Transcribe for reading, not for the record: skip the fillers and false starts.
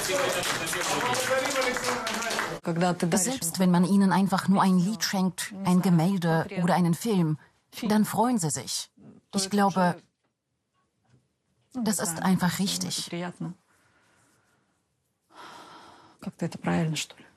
Selbst wenn man ihnen einfach nur ein Lied schenkt, ein Gemälde oder einen Film, dann freuen sie sich. Ich glaube, das ist einfach richtig.